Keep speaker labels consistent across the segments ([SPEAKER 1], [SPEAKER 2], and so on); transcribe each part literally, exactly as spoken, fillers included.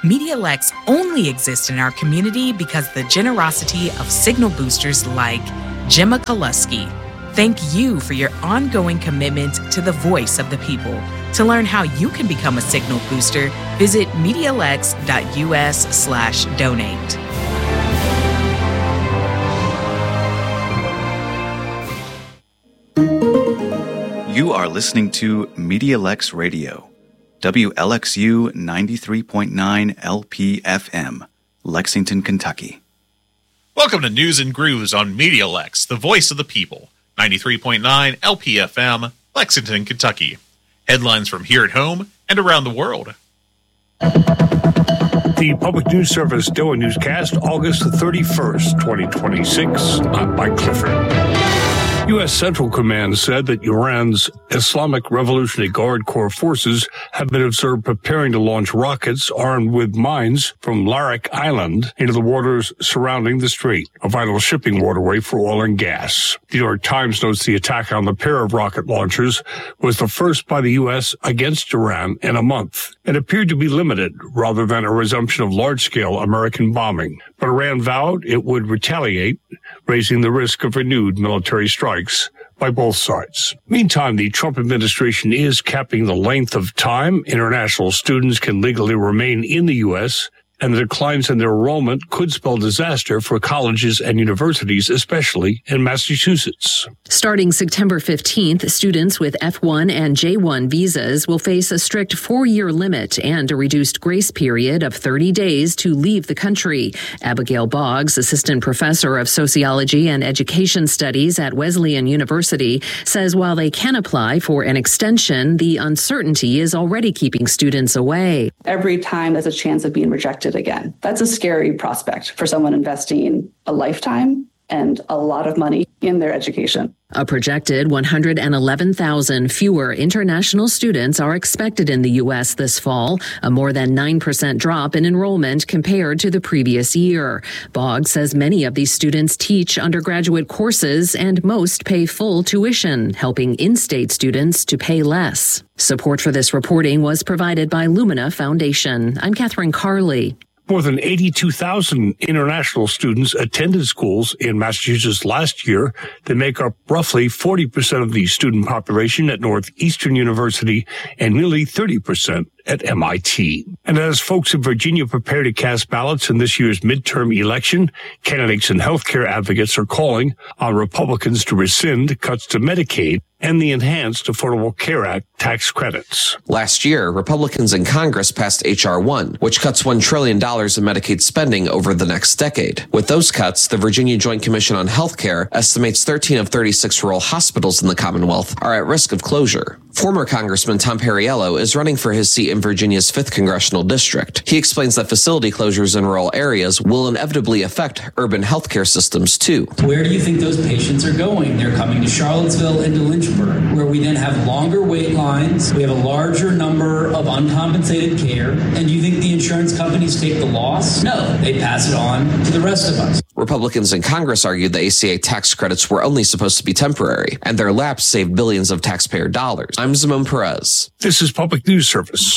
[SPEAKER 1] MediaLex only exists in our community because the generosity of signal boosters like Gemma Koluski. Thank you for your ongoing commitment to the voice of the people. To learn how you can become a signal booster, visit MediaLex.us slash donate.
[SPEAKER 2] You are listening to MediaLex Radio, W L X U ninety-three point nine L P F M, Lexington, Kentucky.
[SPEAKER 3] Welcome to News and Grooves on MediaLex, the voice of the people, ninety-three point nine L P F M, Lexington, Kentucky. Headlines from here at home and around the world.
[SPEAKER 4] The Public News Service D O A Newscast, August thirty-first, twenty twenty-six. I'm Mike Clifford. U S. Central Command said that Iran's Islamic Revolutionary Guard Corps forces have been observed preparing to launch rockets armed with mines from Larak Island into the waters surrounding the strait, a vital shipping waterway for oil and gas. The New York Times notes the attack on the pair of rocket launchers was the first by the U S against Iran in a month. It appeared to be limited rather than a resumption of large-scale American bombing. But Iran vowed it would retaliate, raising the risk of renewed military strikes by both sides. Meantime, the Trump administration is capping the length of time international students can legally remain in the U S, and the declines in their enrollment could spell disaster for colleges and universities, especially in Massachusetts.
[SPEAKER 5] Starting September fifteenth, students with F one and J one visas will face a strict four-year limit and a reduced grace period of thirty days to leave the country. Abigail Boggs, assistant professor of sociology and education studies at Wesleyan University, says while they can apply for an extension, the uncertainty is already keeping students away.
[SPEAKER 6] Every time there's a chance of being rejected again. That's a scary prospect for someone investing a lifetime and a lot of money in their education.
[SPEAKER 5] A projected one hundred eleven thousand fewer international students are expected in the U S this fall, a more than nine percent drop in enrollment compared to the previous year. Boggs says many of these students teach undergraduate courses and most pay full tuition, helping in-state students to pay less. Support for this reporting was provided by Lumina Foundation. I'm Catherine Carley.
[SPEAKER 4] More than eighty-two thousand international students attended schools in Massachusetts last year. They make up roughly forty percent of the student population at Northeastern University and nearly thirty percent at M I T. And as folks in Virginia prepare to cast ballots in this year's midterm election, candidates and healthcare advocates are calling on Republicans to rescind cuts to Medicaid and the enhanced Affordable Care Act tax credits.
[SPEAKER 7] Last year, Republicans in Congress passed H R one, which cuts one trillion dollars in Medicaid spending over the next decade. With those cuts, the Virginia Joint Commission on Healthcare estimates thirteen of thirty-six rural hospitals in the Commonwealth are at risk of closure. Former Congressman Tom Perriello is running for his seat in Virginia's fifth Congressional District. He explains that facility closures in rural areas will inevitably affect urban healthcare systems, too.
[SPEAKER 8] Where do you think those patients are going? They're coming to Charlottesville and to Lynchburg, where we then have longer wait lines. We have a larger number of uncompensated care. And do you think the insurance companies take the loss? No, they pass it on to the rest of us.
[SPEAKER 7] Republicans in Congress argued the A C A tax credits were only supposed to be temporary, and their lapse saved billions of taxpayer dollars. I'm Simone Perez.
[SPEAKER 4] This is Public News Service.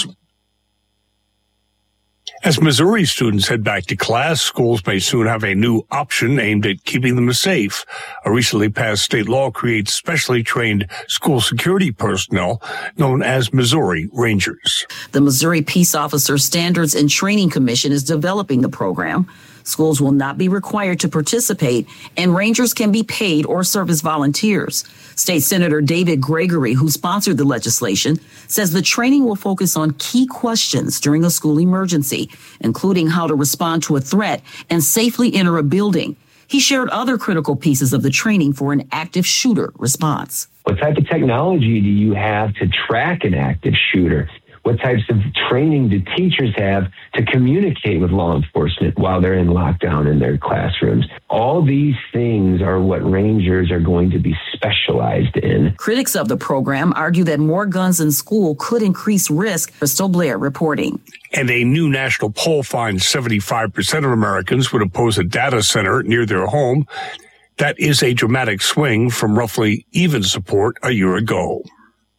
[SPEAKER 4] As Missouri students head back to class, schools may soon have a new option aimed at keeping them safe. A recently passed state law creates specially trained school security personnel known as Missouri Rangers.
[SPEAKER 9] The Missouri Peace Officer Standards and Training Commission is developing the program. Schools will not be required to participate, and Rangers can be paid or serve as volunteers. State Senator David Gregory, who sponsored the legislation, says the training will focus on key questions during a school emergency, including how to respond to a threat and safely enter a building. He shared other critical pieces of the training for an active shooter response.
[SPEAKER 10] What type of technology do you have to track an active shooter? What types of training do teachers have to communicate with law enforcement while they're in lockdown in their classrooms? All these things are what Rangers are going to be specialized in.
[SPEAKER 9] Critics of the program argue that more guns in school could increase risk. Crystal Blair reporting.
[SPEAKER 4] And a new national poll finds seventy-five percent of Americans would oppose a data center near their home. That is a dramatic swing from roughly even support a year ago.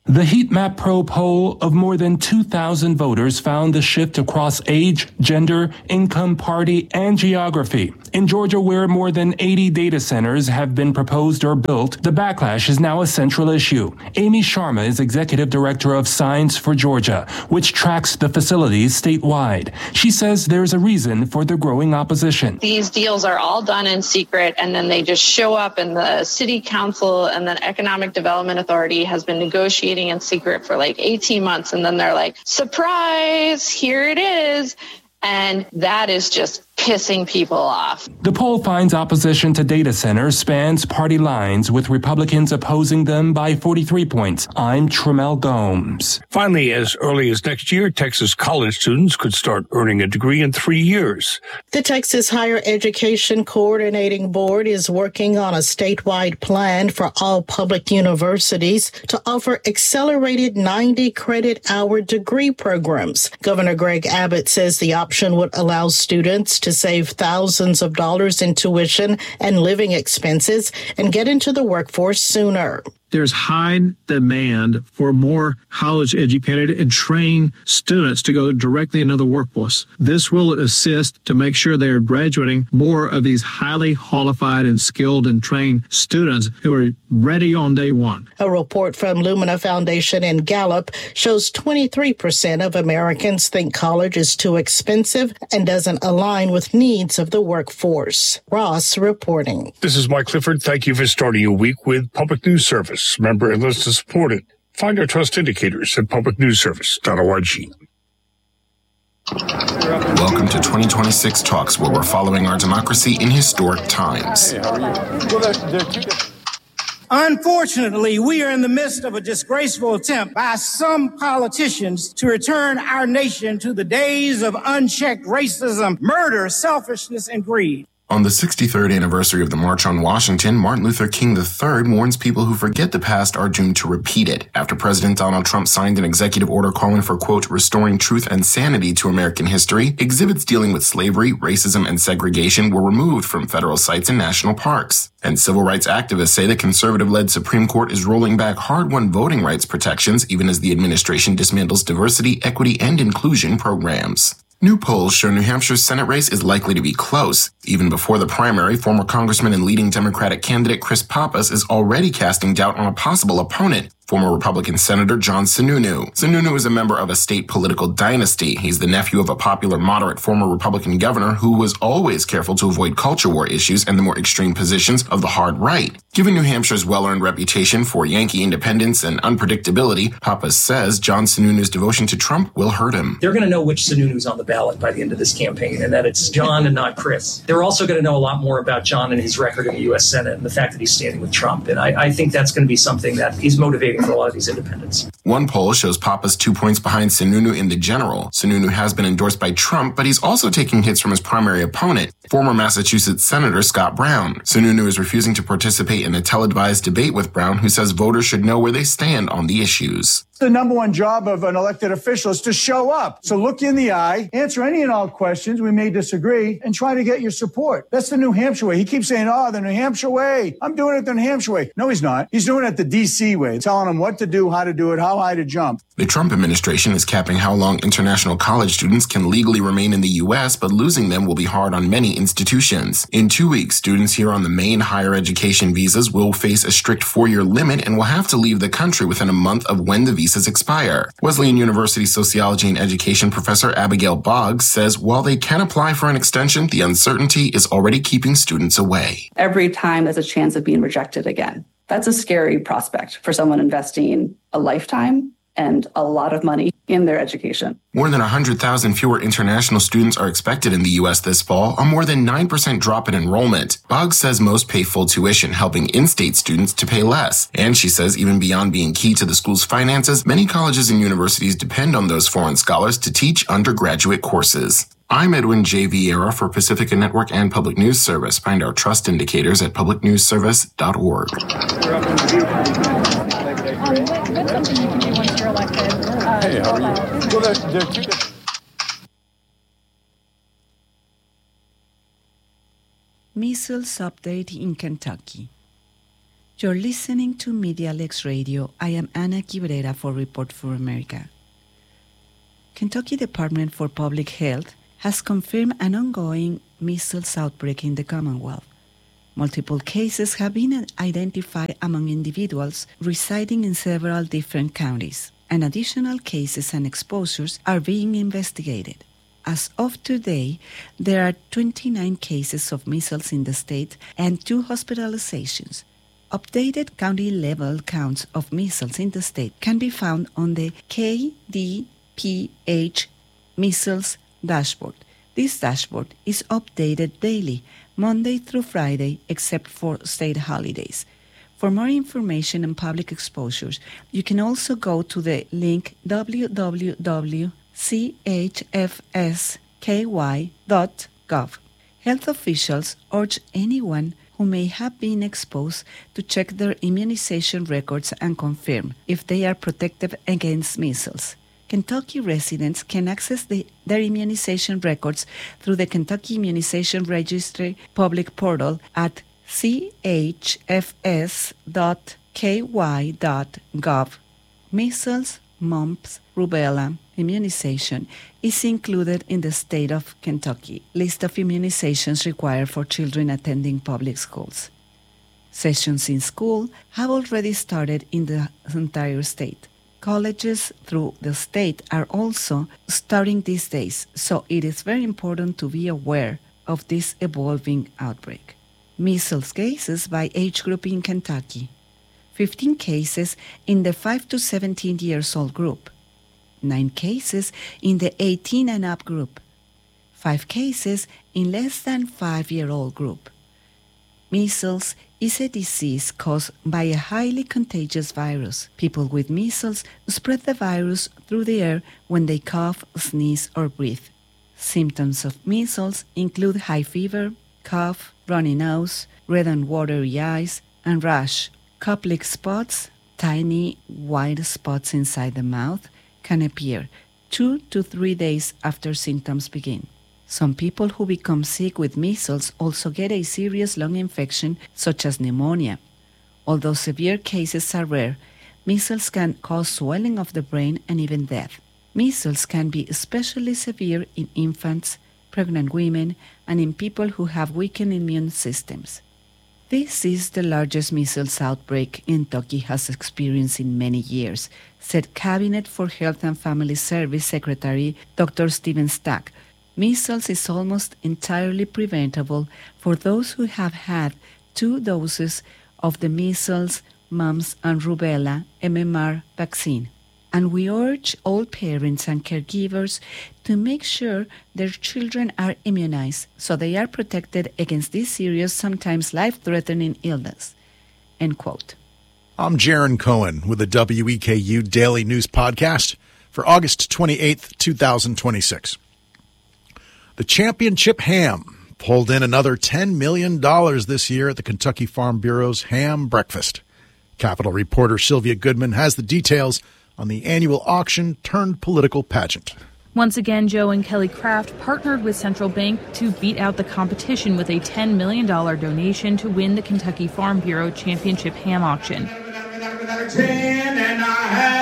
[SPEAKER 11] The Heat Map Pro poll of more than two thousand voters found the shift across age, gender, income, party, and geography. In Georgia, where more than eighty data centers have been proposed or built, the backlash is now a central issue. Amy Sharma is Executive Director of Science for Georgia, which tracks the facilities statewide. She says there's a reason for the growing opposition.
[SPEAKER 12] These deals are all done in secret, and then they just show up, and the city council and the Economic Development Authority has been negotiating in secret for like eighteen months, and then they're like, surprise, here it is. And that is just pissing people off.
[SPEAKER 11] The poll finds opposition to data centers spans party lines, with Republicans opposing them by forty-three points. I'm Tremel Gomes.
[SPEAKER 4] Finally, as early as next year, Texas college students could start earning a degree in three years.
[SPEAKER 13] The Texas Higher Education Coordinating Board is working on a statewide plan for all public universities to offer accelerated ninety credit hour degree programs. Governor Greg Abbott says the option would allow students to save thousands of dollars in tuition and living expenses and get into the workforce sooner.
[SPEAKER 14] There's high demand for more college-educated and trained students to go directly into the workforce. This will assist to make sure they are graduating more of these highly qualified and skilled and trained students who are ready on day one.
[SPEAKER 13] A report from Lumina Foundation and Gallup shows twenty-three percent of Americans think college is too expensive and doesn't align with needs of the workforce. Ross reporting.
[SPEAKER 4] This is Mike Clifford. Thank you for starting your week with Public News Service. Member and listener supported. Find our trust indicators at public news service dot org.
[SPEAKER 15] Welcome to twenty twenty-six Talks, where we're following our democracy in historic times.
[SPEAKER 16] Hey, how are you? Unfortunately, we are in the midst of a disgraceful attempt by some politicians to return our nation to the days of unchecked racism, murder, selfishness, and greed.
[SPEAKER 15] On the sixty-third anniversary of the March on Washington, Martin Luther King the third warns people who forget the past are doomed to repeat it, after President Donald Trump signed an executive order calling for, quote, restoring truth and sanity to American history. Exhibits dealing with slavery, racism, and segregation were removed from federal sites and national parks. And civil rights activists say the conservative-led Supreme Court is rolling back hard-won voting rights protections, even as the administration dismantles diversity, equity, and inclusion programs. New polls show New Hampshire's Senate race is likely to be close. Even before the primary, former Congressman and leading Democratic candidate Chris Pappas is already casting doubt on a possible opponent, former Republican Senator John Sununu. Sununu is a member of a state political dynasty. He's the nephew of a popular moderate former Republican governor who was always careful to avoid culture war issues and the more extreme positions of the hard right. Given New Hampshire's well-earned reputation for Yankee independence and unpredictability, Pappas says John Sununu's devotion to Trump will hurt him.
[SPEAKER 17] They're going to know which Sununu's on the ballot by the end of this campaign, and that it's John and not Chris. They're also going to know a lot more about John and his record in the U S Senate and the fact that he's standing with Trump. And I, I think that's going to be something that is motivating for a lot of these independents.
[SPEAKER 15] One poll shows Pappas two points behind Sununu in the general. Sununu has been endorsed by Trump, but he's also taking hits from his primary opponent, former Massachusetts Senator Scott Brown. Sununu is refusing to participate in a televised debate with Brown, who says voters should know where they stand on the issues.
[SPEAKER 16] The number one job of an elected official is to show up. So look you in the eye, answer any and all questions. We may disagree, and try to get your support. That's the New Hampshire way. He keeps saying, oh, the New Hampshire way. I'm doing it the New Hampshire way. No, he's not. He's doing it the D C way, telling them what to do, how to do it, how high to jump.
[SPEAKER 15] The Trump administration is capping how long international college students can legally remain in the U S, but losing them will be hard on many institutions. In two weeks, students here on the main higher education visas will face a strict four-year limit and will have to leave the country within a month of when the visas expire. Wesleyan University sociology and education professor Abigail Boggs says while they can apply for an extension, the uncertainty is already keeping students away.
[SPEAKER 6] Every time there's a chance of being rejected again. That's a scary prospect for someone investing a lifetime and a lot of money in their education.
[SPEAKER 15] More than one hundred thousand fewer international students are expected in the U S this fall, a more than nine percent drop in enrollment. Boggs says most pay full tuition, helping in-state students to pay less. And she says even beyond being key to the school's finances, many colleges and universities depend on those foreign scholars to teach undergraduate courses. I'm Edwin J. Vieira for Pacifica Network and Public News Service. Find our trust indicators at public news service dot org.
[SPEAKER 16] Hey, how are you? Well, there, there are two different...
[SPEAKER 18] Missiles update in Kentucky. You're listening to MediaLex Radio. I am Ana Quibrera for Report for America. Kentucky Department for Public Health has confirmed an ongoing measles outbreak in the Commonwealth. Multiple cases have been identified among individuals residing in several different counties, and additional cases and exposures are being investigated. As of today, there are twenty-nine cases of measles in the state and two hospitalizations. Updated county-level counts of measles in the state can be found on the K D P H Measles Dashboard. This dashboard is updated daily, Monday through Friday, except for state holidays. For more information on public exposures, you can also go to the link w w w dot c h f s k y dot gov. Health officials urge anyone who may have been exposed to check their immunization records and confirm if they are protected against measles. Kentucky residents can access the, their immunization records through the Kentucky Immunization Registry public portal at c h f s dot k y dot gov. Measles, mumps, rubella immunization is included in the state of Kentucky list of immunizations required for children attending public schools. Sessions in school have already started in the entire state. Colleges through the state are also starting these days, so it is very important to be aware of this evolving outbreak. Measles cases by age group in Kentucky. fifteen cases in the five to seventeen years old group. nine cases in the eighteen and up group. five cases in less than five year old group. Measles is a disease caused by a highly contagious virus. People with measles spread the virus through the air when they cough, sneeze, or breathe. Symptoms of measles include high fever, cough, runny nose, red and watery eyes, and rash. Cup-like spots, tiny white spots inside the mouth, can appear two to three days after symptoms begin. Some people who become sick with measles also get a serious lung infection such as pneumonia. Although severe cases are rare, measles can cause swelling of the brain and even death. Measles can be especially severe in infants, pregnant women, and in people who have weakened immune systems. This is the largest measles outbreak Kentucky has experienced in many years, said Cabinet for Health and Family Service Secretary Doctor Stephen Stack. Measles is almost entirely preventable for those who have had two doses of the measles, mumps, and rubella M M R vaccine. And we urge all parents and caregivers to make sure their children are immunized so they are protected against this serious, sometimes life-threatening illness. End quote.
[SPEAKER 19] I'm Jaron Cohen with the W E K U Daily News Podcast for August twenty-eighth, twenty twenty-six. The Championship Ham pulled in another ten million dollars this year at the Kentucky Farm Bureau's Ham Breakfast. Capitol reporter Sylvia Goodman has the details on the annual auction turned political pageant.
[SPEAKER 20] Once again, Joe and Kelly Craft partnered with Central Bank to beat out the competition with a ten million dollars donation to win the Kentucky Farm Bureau Championship Ham Auction.
[SPEAKER 21] ten and I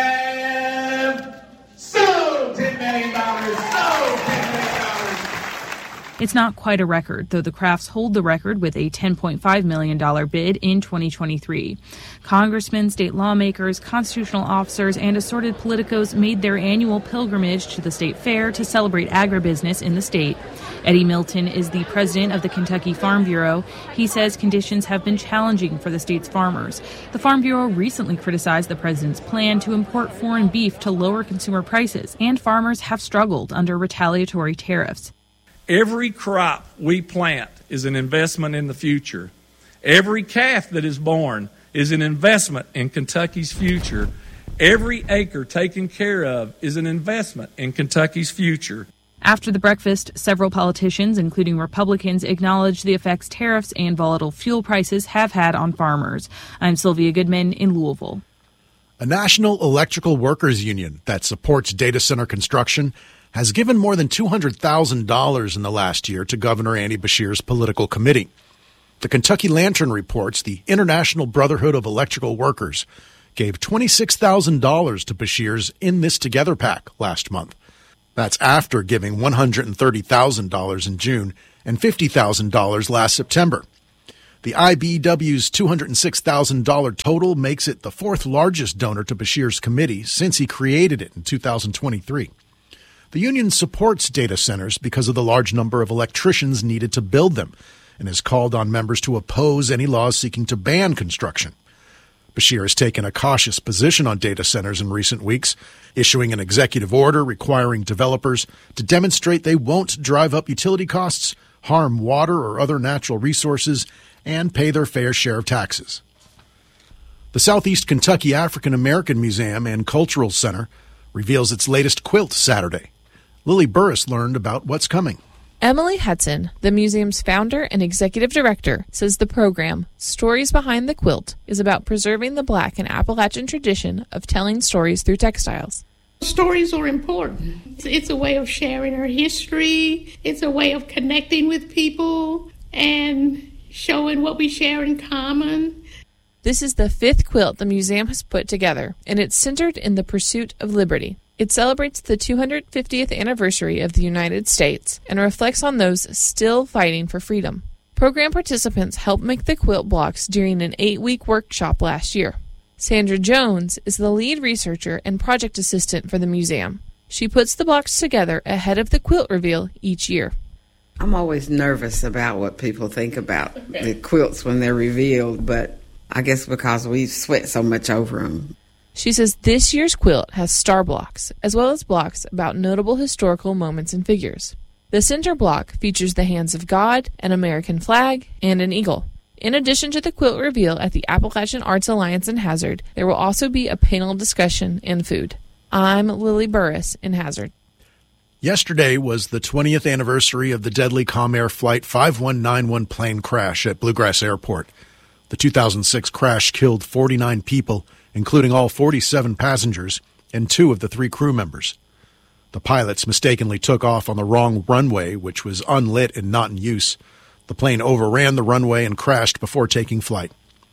[SPEAKER 21] have sold ten million dollars, sold ten million dollars.
[SPEAKER 20] It's not quite a record, though the Crafts hold the record with a ten point five million dollars bid in twenty twenty-three. Congressmen, state lawmakers, constitutional officers, and assorted politicos made their annual pilgrimage to the state fair to celebrate agribusiness in the state. Eddie Milton is the president of the Kentucky Farm Bureau. He says conditions have been challenging for the state's farmers. The Farm Bureau recently criticized the president's plan to import foreign beef to lower consumer prices, and farmers have struggled under retaliatory tariffs.
[SPEAKER 22] Every crop we plant is an investment in the future. Every calf that is born is an investment in Kentucky's future. Every acre taken care of is an investment in Kentucky's future.
[SPEAKER 20] After the breakfast, several politicians, including Republicans, acknowledged the effects tariffs and volatile fuel prices have had on farmers. I'm Sylvia Goodman in Louisville.
[SPEAKER 19] A national electrical workers union that supports data center construction has given more than two hundred thousand dollars in the last year to Governor Andy Beshear's political committee. The Kentucky Lantern reports the International Brotherhood of Electrical Workers gave twenty-six thousand dollars to Beshears in This Together PAC last month. That's after giving one hundred thirty thousand dollars in June and fifty thousand dollars last September. The I B E W's two hundred six thousand dollars total makes it the fourth largest donor to Beshears' committee since he created it in two thousand twenty-three. The union supports data centers because of the large number of electricians needed to build them and has called on members to oppose any laws seeking to ban construction. Beshear has taken a cautious position on data centers in recent weeks, issuing an executive order requiring developers to demonstrate they won't drive up utility costs, harm water or other natural resources, and pay their fair share of taxes. The Southeast Kentucky African American Museum and Cultural Center reveals its latest quilt Saturday. Lily Burris learned about what's coming.
[SPEAKER 1] Emily Hudson, the museum's founder and executive director, says the program, Stories Behind the Quilt, is about preserving the Black and Appalachian tradition of telling stories through textiles.
[SPEAKER 2] Stories are important. It's a way of sharing our history. It's a way of connecting with people and showing what we share in common.
[SPEAKER 1] This is the fifth quilt the museum has put together, and it's centered in the pursuit of liberty. It celebrates the two hundred fiftieth anniversary of the United States and reflects on those still fighting for freedom. Program participants helped make the quilt blocks during an eight-week workshop last year. Sandra Jones is the lead researcher and project assistant for the museum. She puts the blocks together ahead of the quilt reveal each year.
[SPEAKER 23] I'm always nervous about what people think about the quilts when they're revealed, but I guess because we sweat so much over them.
[SPEAKER 1] She says this year's quilt has star blocks, as well as blocks about notable historical moments and figures. The center block features the hands of God, an American flag, and an eagle. In addition to the quilt reveal at the Appalachian Arts Alliance in Hazard, there will also be a panel discussion and food. I'm Lily Burris in Hazard.
[SPEAKER 19] Yesterday was the twentieth anniversary of the deadly Comair Flight five one nine one plane crash at Bluegrass Airport. The two thousand six crash killed forty-nine people, including all forty-seven passengers and two of the three crew members. The pilots mistakenly took off on the wrong runway, which was unlit and not in use. The plane overran the runway and crashed before taking flight.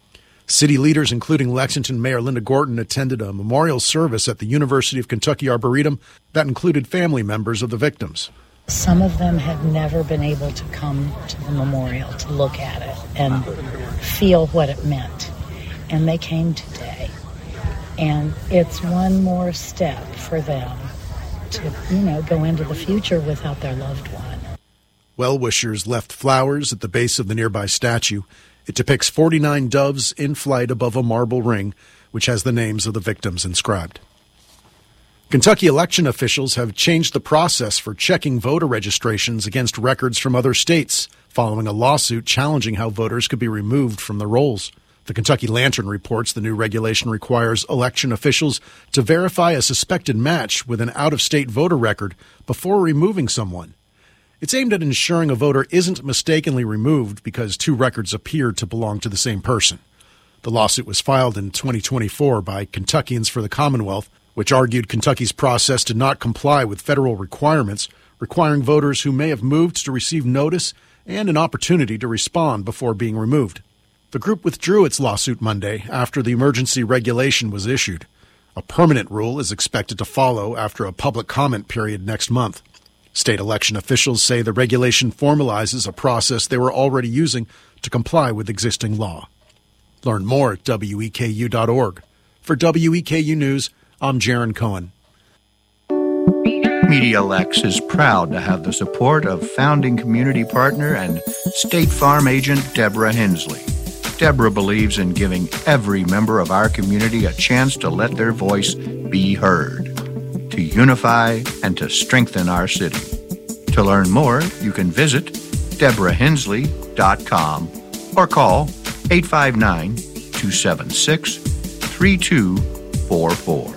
[SPEAKER 19] City leaders, including Lexington Mayor Linda Gorton, attended a memorial service at the University of Kentucky Arboretum that included family members of the victims.
[SPEAKER 24] Some of them have never been able to come to the memorial to look at it and feel what it meant. And they came today. And it's one more step for them to, you know, go into the future without their loved one.
[SPEAKER 19] Well-wishers left flowers at the base of the nearby statue. It depicts forty-nine doves in flight above a marble ring, which has the names of the victims inscribed. Kentucky election officials have changed the process for checking voter registrations against records from other states, following a lawsuit challenging how voters could be removed from the rolls. The Kentucky Lantern reports the new regulation requires election officials to verify a suspected match with an out-of-state voter record before removing someone. It's aimed at ensuring a voter isn't mistakenly removed because two records appear to belong to the same person. The lawsuit was filed in twenty twenty-four by Kentuckians for the Commonwealth, which argued Kentucky's process did not comply with federal requirements, requiring voters who may have moved to receive notice and an opportunity to respond before being removed. The group withdrew its lawsuit Monday after the emergency regulation was issued. A permanent rule is expected to follow after a public comment period next month. State election officials say the regulation formalizes a process they were already using to comply with existing law. Learn more at W E K U dot org. For W E K U News, I'm Jaron Cohen.
[SPEAKER 25] MediaLex is proud to have the support of founding community partner and State Farm agent Deborah Hensley. Deborah believes in giving every member of our community a chance to let their voice be heard, to unify and to strengthen our city. To learn more, you can visit deborah hensley dot com or call eight five nine, two seven six, three two four four.